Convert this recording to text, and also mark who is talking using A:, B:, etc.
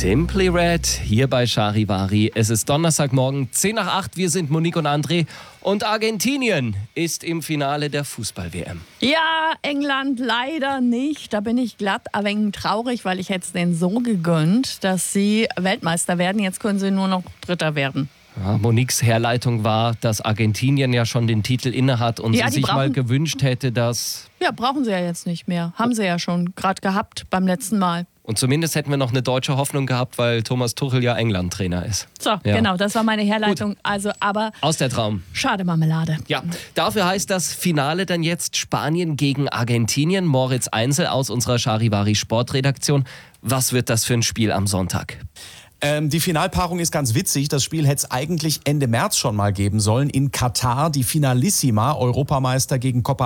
A: Simply Red hier bei Charivari. Es ist Donnerstagmorgen, 10 nach 8. Wir sind Monique und André. Und Argentinien ist im Finale der Fußball-WM.
B: Ja, England leider nicht. Da bin ich glatt ein wenig traurig, weil ich hätte es denen so gegönnt, dass sie Weltmeister werden. Jetzt können sie nur noch Dritter werden.
A: Ja, Moniques Herleitung war, dass Argentinien ja schon den Titel innehat und sie sich mal gewünscht hätte, dass...
B: Ja, brauchen sie ja jetzt nicht mehr. Haben sie ja schon gerade gehabt beim letzten Mal.
A: Und zumindest hätten wir noch eine deutsche Hoffnung gehabt, weil Thomas Tuchel ja England-Trainer ist.
B: So, ja. Genau, das war meine Herleitung.
A: Gut.
B: Also, aber
A: aus der Traum.
B: Schade Marmelade.
A: Ja, dafür heißt das Finale dann jetzt Spanien gegen Argentinien. Moritz Einzel aus unserer Charivari Sportredaktion. Was wird das für ein Spiel am Sonntag?
C: Die Finalpaarung ist ganz witzig. Das Spiel hätte es eigentlich Ende März schon mal geben sollen in Katar. Die Finalissima, Europameister gegen Copa